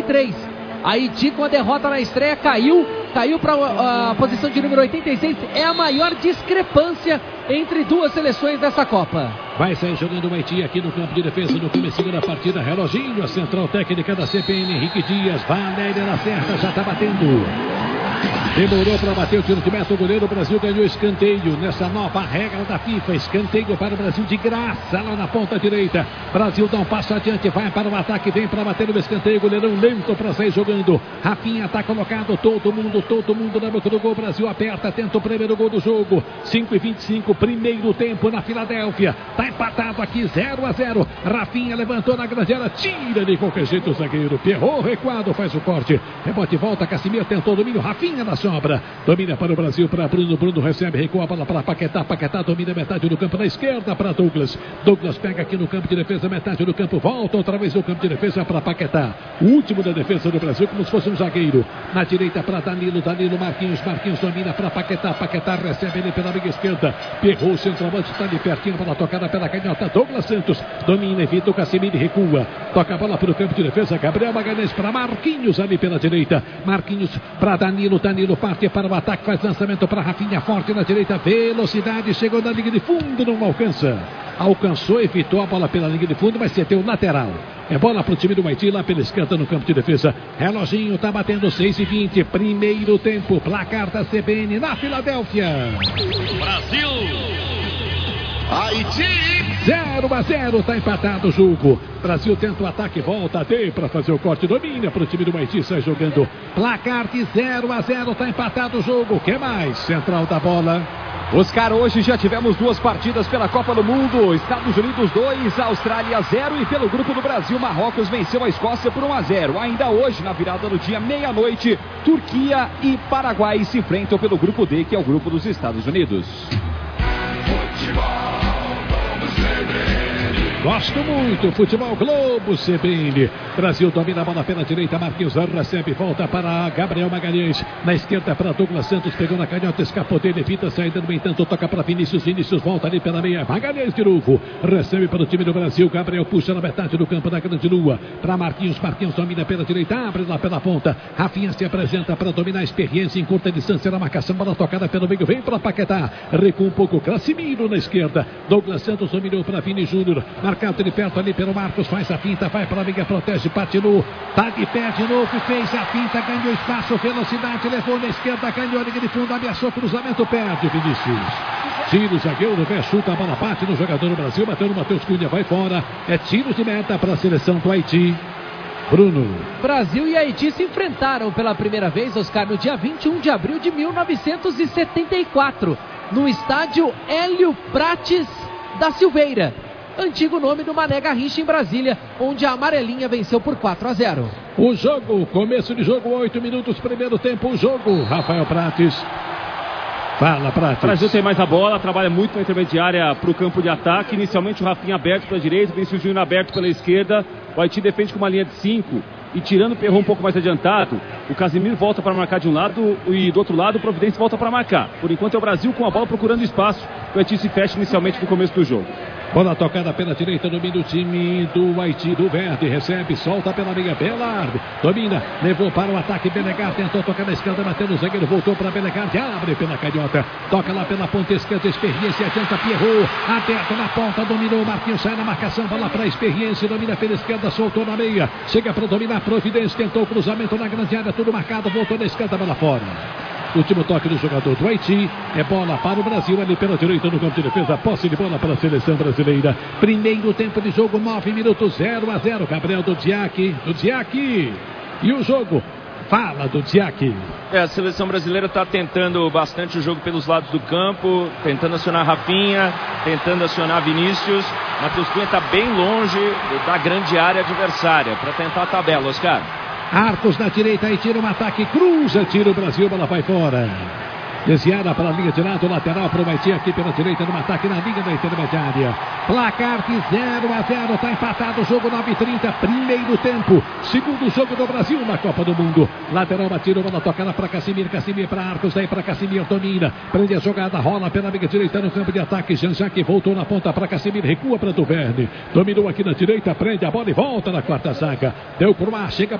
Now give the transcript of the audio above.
83. Haiti, com a derrota na estreia, caiu para a posição de número 86. É a maior discrepância entre duas seleções dessa Copa. Vai sair jogando o Haiti aqui no campo de defesa no comecinho da partida. Reloginho, a central técnica da CPN, Henrique Dias. Valéria na certa, já está batendo. Demorou para bater o tiro de meta, o goleiro. O Brasil ganhou escanteio nessa nova regra da FIFA. Escanteio para o Brasil de graça lá na ponta direita. Brasil dá um passo adiante, vai para o ataque, vem para bater o escanteio. Goleirão lento para sair jogando. Rafinha está colocado, todo mundo na boca do gol. Brasil aperta, tenta o primeiro gol do jogo. 5:25, primeiro tempo na Filadélfia. Está empatado aqui, 0-0. Rafinha levantou na grande área, tira de qualquer jeito o zagueiro. Pierrot recuado, faz o corte. Rebote, volta, Casimiro tentou o domínio. Rafinha na sobra. Domina para o Brasil, para Bruno. Bruno recebe, recua a bola para Paquetá. Paquetá domina metade do campo na esquerda para Douglas. Douglas pega aqui no campo de defesa, metade do campo. Volta outra vez no campo de defesa para Paquetá. O último da defesa do Brasil, como se fosse um zagueiro. Na direita para Danilo. Danilo, Marquinhos. Marquinhos domina para Paquetá. Paquetá recebe ele pela amiga esquerda. Pierrot, centroavante, está ali pertinho para tocada pela canhota. Douglas Santos domina, evita o Casemiro e recua. Toca a bola para o campo de defesa. Gabriel Magalhães para Marquinhos ali pela direita. Marquinhos para Danilo. Danilo parte para o ataque, faz lançamento para Rafinha, forte na direita, velocidade, chegou na linha de fundo, não alcança. Alcançou, evitou a bola pela linha de fundo, mas cedeu lateral. É bola para o time do Haiti lá pela esquerda no campo de defesa. Reloginho está batendo 6:20, primeiro tempo, placar da CBN na Filadélfia. Brasil! Haiti! 0-0, está empatado o jogo. Brasil tenta o ataque, volta a D para fazer o corte, domina para o time do Haiti, sai jogando. Placar de 0-0, está empatado o jogo. O que mais? Central da bola. Oscar, hoje já tivemos duas partidas pela Copa do Mundo. Estados Unidos 2, Austrália 0. E pelo grupo do Brasil, Marrocos venceu a Escócia por 1-0. Ainda hoje, na virada do dia, meia-noite, Turquia e Paraguai se enfrentam pelo grupo D, que é o grupo dos Estados Unidos. Gosto muito, Futebol Globo CBN. Brasil domina a bola pela direita, Marquinhos recebe, volta para Gabriel Magalhães. Na esquerda para Douglas Santos, pegou na canhota, escapou dele, evita a saída, no entanto, toca para Vinícius. Vinícius volta ali pela meia, Magalhães de novo. Recebe para o time do Brasil, Gabriel puxa na metade do campo da grande lua. Para Marquinhos, Marquinhos domina pela direita, abre lá pela ponta. Rafinha se apresenta para dominar a experiência em curta distância na marcação, bola tocada pelo meio, vem para Paquetá. Recua um pouco, Casimiro na esquerda. Douglas Santos dominou para Vini Júnior. Marcado de perto ali pelo Marcos, faz a finta, vai para a liga, protege, Patinu, tá de pé de novo, fez a finta, ganhou espaço, velocidade, levou na esquerda, ganhou a liga de fundo, ameaçou, cruzamento, perde, Vinícius. Tira o zagueiro do pé, chuta, a bola bate no jogador do Brasil, bateu no Matheus Cunha, vai fora, é tiro de meta para a seleção do Haiti. Bruno. Brasil e Haiti se enfrentaram pela primeira vez, Oscar, no dia 21 de abril de 1974, no estádio Hélio Prates da Silveira, antigo nome do Mané Garrincha, em Brasília, onde a amarelinha venceu por 4-0. O jogo, começo de jogo, 8 minutos, primeiro tempo, o jogo. Rafael Prates. Fala, Prates. O Brasil tem mais a bola, trabalha muito na intermediária para o campo de ataque. Inicialmente o Rafinha aberto pela direita, Vinícius Júnior aberto pela esquerda. O Haiti defende com uma linha de 5. E tirando o Pierrot um pouco mais adiantado, o Casimiro volta para marcar de um lado e do outro lado o Providência volta para marcar. Por enquanto é o Brasil com a bola procurando espaço. O Haiti se fecha inicialmente no começo do jogo. Bola tocada pela direita, domina o time do Haiti, do Verde, recebe, solta pela meia, Belard, domina, levou para o ataque, Belegar tentou tocar na esquerda, bateu no zagueiro, voltou para Belegar, abre pela canhota, toca lá pela ponta esquerda, experiência, adianta Pierrot, aberto na ponta, dominou, Marquinhos sai na marcação, bola para experiência, domina pela esquerda, soltou na meia, chega para dominar, Providência, tentou o cruzamento na grande área, tudo marcado, voltou na esquerda, bola fora. Último toque do jogador do Haiti. É bola para o Brasil ali pela direita no campo de defesa. Posse de bola para a seleção brasileira. Primeiro tempo de jogo, 9 minutos, 0-0. Gabriel do Diac. E o jogo. Fala do Diac. A seleção brasileira está tentando bastante o jogo pelos lados do campo. Tentando acionar Rafinha. Tentando acionar Vinícius. Matheus Cunha está bem longe da grande área adversária para tentar a tabela, Oscar. Arcos na direita e tira um ataque, cruza, tira o Brasil, bola vai fora. Desviada para a linha de lado, lateral para o Haiti aqui pela direita, no ataque na linha da intermediária. Placar de 0-0, está empatado o jogo, 9h30, primeiro tempo. Segundo jogo do Brasil na Copa do Mundo. Lateral batido, bola tocada para Casimiro, Casimiro para Arcos, daí para Casimiro, domina. Prende a jogada, rola pela linha direita no campo de ataque. Jean-Jacques voltou na ponta para Casimiro, recua para Duverne. Dominou aqui na direita, prende a bola e volta na quarta zaga. Deu por lá, chega